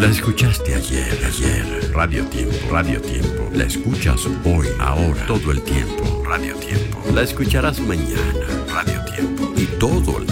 La escuchaste ayer. Radio Tiempo. La escuchas hoy, ahora, todo el tiempo. Radio Tiempo. La escucharás mañana. Radio Tiempo. Y todo el